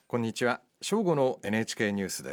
こんにちは。正午の NHK ニュースです。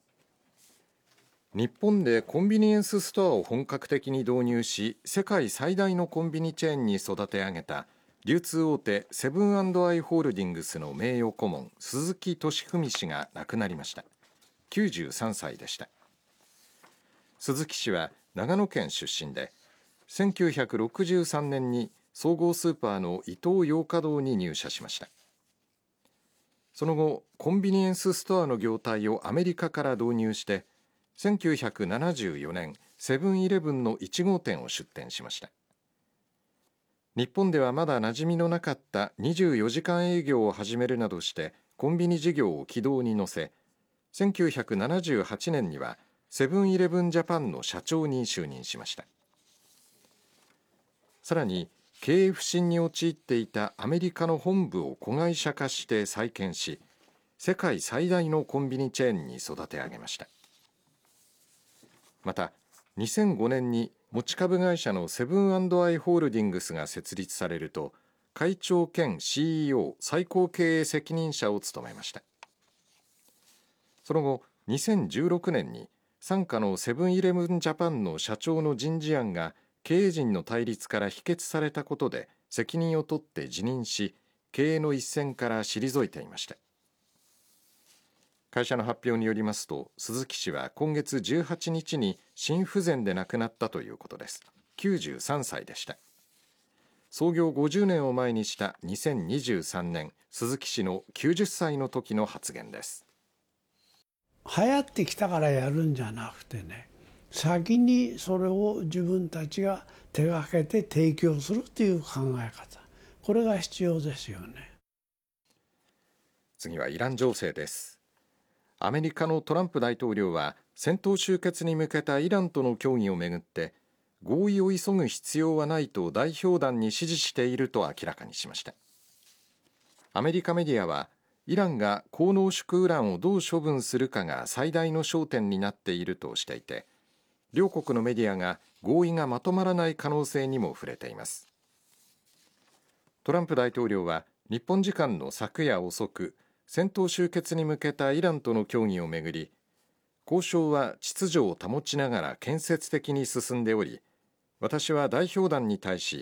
日本でコンビニエンスストアを本格的に導入し、世界最大のコンビニチェーンに育て上げた流通大手セブン&アイ・ホールディングスの名誉顧問鈴木俊文氏が亡くなりました。93歳でした。鈴木氏は長野県出身で、1963年に総合スーパーのイトーヨーカドーに入社しました。その後、コンビニエンスストアの業態をアメリカから導入して、1974年、セブンイレブンの1号店を出店しました。日本ではまだ馴染みのなかった24時間営業を始めるなどして、コンビニ事業を軌道に乗せ、1978年にはセブンイレブンジャパンの社長に就任しました。さらに、経営不振に陥っていたアメリカの本部を子会社化して再建し、世界最大のコンビニチェーンに育て上げました。また、2005年に持ち株会社のセブン&アイ・ホールディングスが設立されると、会長兼 CEO 最高経営責任者を務めました。その後、2016年に傘下のセブンイレブンジャパンの社長の人事案が経営陣の対立から否決されたことで責任を取って辞任し、経営の一線から退いていました。会社の発表によりますと、鈴木氏は今月18日に心不全で亡くなったということです。93歳でした。創業50年を前にした2023年、鈴木氏の90歳の時の発言です。 流行ってきたからやるんじゃなくてね、先にそれを自分たちが手がけて提供するという考え方、これが必要ですよね。 次はイラン情勢です。アメリカのトランプ大統領は戦闘終結に向けたイランとの協議をめぐって、合意を急ぐ必要はないと代表団に指示していると明らかにしました。アメリカメディアは、イランが高濃縮ウランをどう処分するかが最大の焦点になっているとしていて、両国のメディアが合意がまとまらない可能性にも触れています。トランプ大統領は日本時間の昨夜遅く、戦闘終結に向けたイランとの協議をめぐり、交渉は秩序を保ちながら建設的に進んでおり、私は代表団に対し